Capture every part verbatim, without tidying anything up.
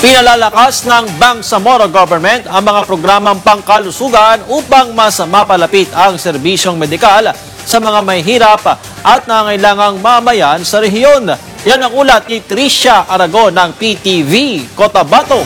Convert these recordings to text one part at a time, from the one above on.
Pinalalakas ng Bangsamoro Government ang mga programang pangkalusugan upang mas mapalapit ang serbisyong medikal sa mga may hirap at nangailangang mamayan sa rehiyon. Yan ang ulat ni Tricia Aragon ng P T V Cotabato.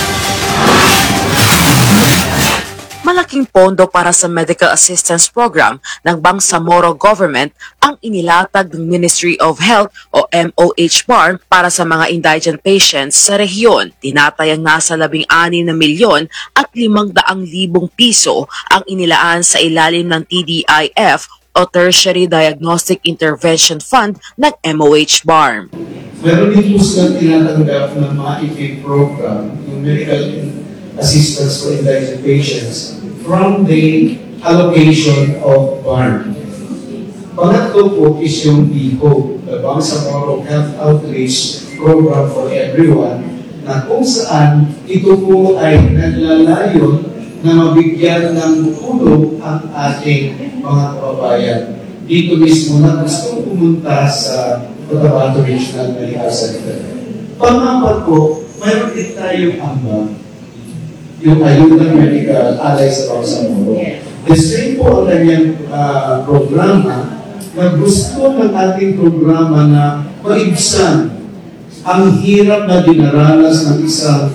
Malaking pondo para sa Medical Assistance Program ng Bangsamoro Government ang inilatag ng Ministry of Health o M O H B A R M para sa mga indigent patients sa rehiyon. Tinatayang nasa labing anim na milyon at limang daang libong piso ang inilaan sa ilalim ng T D I F o Tertiary Diagnostic Intervention Fund ng M O H B A R M. Meron din po silang tinatanggap ng mga I P I C program, yung Medical Assistance for Indigent Patients, from the allocation of B A R M. Pangatlo po is yung B H O P, the Bangsamoro Health Outreach Program for Everyone, na kung saan ito po ay naglalayon na mabigyan ng tulong ang ating mga kababayan. Dito mismo na gusto pumunta sa Cotabato Regional Medical Center. Pangapat po, mayroon din tayong ambag, yung Ayuda Medical alay sa Bangsamoro. The same po ang kanyang uh, programa na gusto ng ating programa na maibsan ang hirap na dinaranas ng isang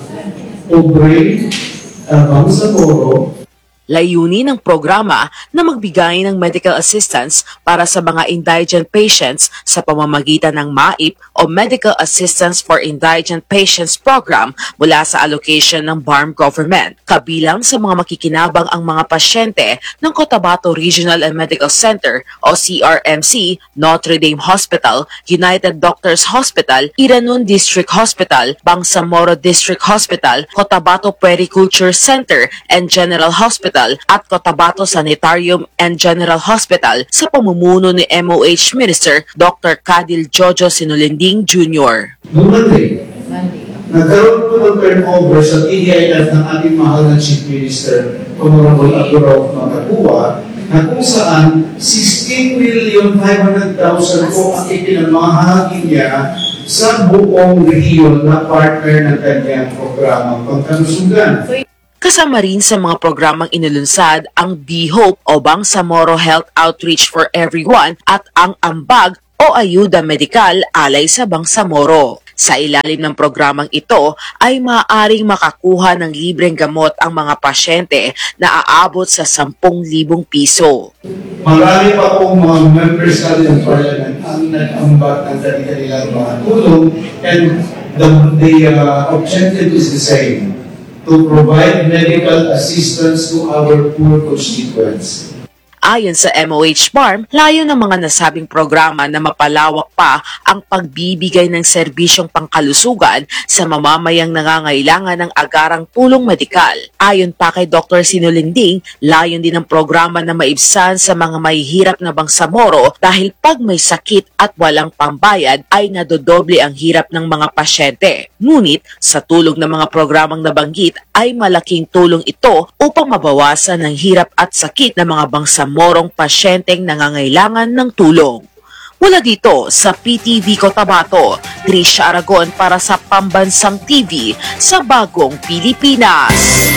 pobre uh, Bangsamoro. Layunin ng programa na magbigay ng medical assistance para sa mga indigent patients sa pamamagitan ng M A I P o Medical Assistance for Indigent Patients Program mula sa allocation ng B A R M Government. Kabilang sa mga makikinabang ang mga pasyente ng Cotabato Regional and Medical Center o C R M C, Notre Dame Hospital, United Doctors Hospital, Iranon District Hospital, Bangsamoro District Hospital, Cotabato Puericulture Center and General Hospital at Cotabato Sanitarium and General Hospital sa pamumuno ni M O H Minister Doctor Cadil Jojo Sinulinding Junior Noong Monday, nagkaroon po ng turnover sa T D I F ng ating mahal na Chief Minister, Honorable Agurao Magapua, na kung saan sixteen million five hundred thousand po ang ipinamahagi niya sa buong rehiyon na partner ng kanyang programang pangkalusugan. Kasama rin sa mga programang inilunsad ang B H O P o Bangsamoro Health Outreach for Everyone at ang Ambag o Ayuda Medikal alay sa Bangsamoro. Sa ilalim ng programang ito ay maaaring makakuha ng libreng gamot ang mga pasyente na aabot sa sampung libong piso. Marami pa pong mga members natin ng Parliament ang nag-ambag ng kanilang mga tulong, and the, the uh, objective is the same: to provide medical assistance to our poor constituents. Ayon sa M O H B A R M, layo ng mga nasabing programa na mapalawak pa ang pagbibigay ng serbisyong pangkalusugan sa mamamayang nangangailangan ng agarang tulong medikal. Ayon pa kay Doctor Sinulinding, layon din ng programa na maibsan sa mga mahihirap na Bangsamoro dahil pag may sakit at walang pambayad ay nadodoble ang hirap ng mga pasyente. Ngunit sa tulong ng mga programang nabanggit ay malaking tulong ito upang mabawasan ang hirap at sakit ng mga Bangsamoro morong pasyenteng nangangailangan ng tulong. Mula dito sa P T V Cotabato, Tricia Aragon para sa Pambansang T V sa Bagong Pilipinas.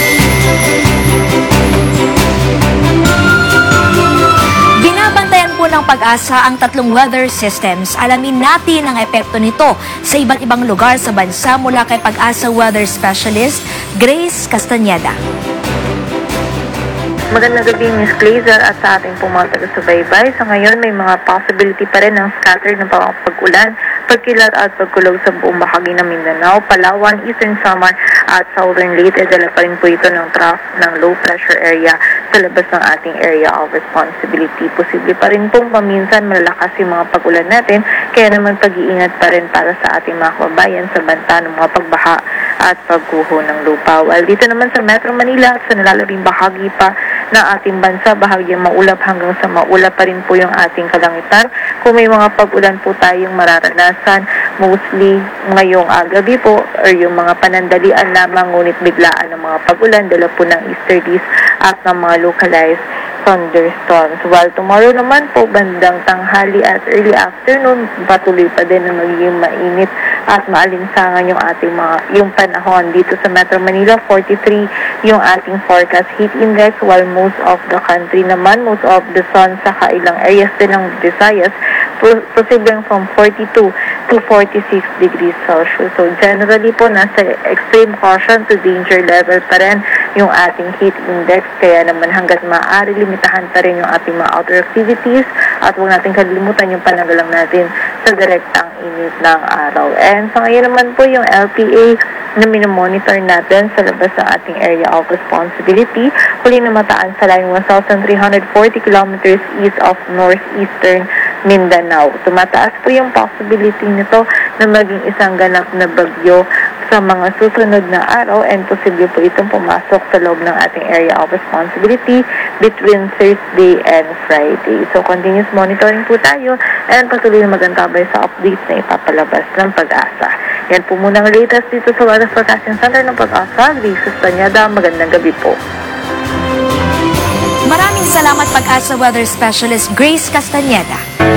Binabantayan po ng Pag-asa ang tatlong weather systems. Alamin natin ang epekto nito sa iba't ibang lugar sa bansa mula kay Pag-asa Weather Specialist Grace Castañeda. Magandang gabi, Miss Glazer, at sa ating pong mga taga-subaybay. Sa ngayon, may mga possibility pa rin ng scattered na pag-ulan, pagkilat at pagkulog sa buong bahagi ng Mindanao, Palawan, Eastern Samar at Southern Leyte. Dala pa rin po ito ng trough ng low pressure area sa labas ng ating area of responsibility. Posible pa rin pong paminsan malalakas yung mga pag-ulan natin, kaya naman pag-iingat pa rin para sa ating mga kababayan sa banta ng mga pagbaha at pagguho ng lupa. While dito naman sa Metro Manila at sa nalalabing bahagi pa ng ating bansa, bahagyang maulap hanggang sa maulap pa rin po yung ating kalangitan. Kung may mga pag-ulan po tayong mararanasan, mostly ngayong uh, gabi po or yung mga panandalian lamang, ngunit biglaan ng mga pag-ulan dala po ng easterlies at ng mga localized thunderstorms. While tomorrow naman po, bandang tanghali at early afternoon, patuloy pa din na magiging mainit at maalinsangan yung ating mga, yung panahon. Dito sa Metro Manila, forty-three yung ating forecast heat index, while most of the country naman, most of the sun sa ilang areas din ng Visayas, posibleng from forty-two to forty-six degrees Celsius. So generally po, nasa extreme caution to danger level pa rin yung ating heat index. Kaya naman hanggat maaari, limitahan pa rin yung ating mga outdoor activities at huwag natin kalimutan yung panagalang natin sa direktang init ng araw. And sa ngayon naman po yung L P A na minomonitor natin sa labas ng ating area of responsibility, huli na mataan sa line one thousand three hundred forty kilometers east of northeastern Mindanao. Tumataas po yung possibility nito na maging isang ganap na bagyo sa mga susunod na araw, and posible po itong pumasok sa loob ng ating area of responsibility between Thursday and Friday. So continuous monitoring po tayo and patuloy na magantabay sa updates na ipapalabas ng Pag-asa. Yan po muna ang latest dito sa Weather Forecasting Center ng Pag-asa. Grace Castañeda, magandang gabi po. Maraming salamat Pag-asa Weather Specialist Grace Castañeda.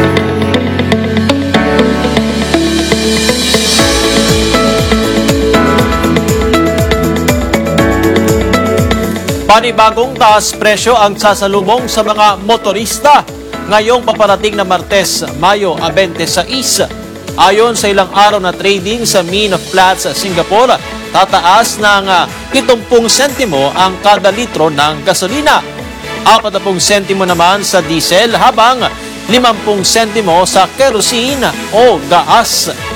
Panibagong taas presyo ang sasalubong sa mga motorista ngayong paparating na Martes, Mayo twenty-six. Ayon sa ilang araw na trading sa Mean of Platts, Singapore, tataas ng seventy sentimo ang kada litro ng gasolina, forty sentimo naman sa diesel, habang fifty sentimo sa kerosene o gaas.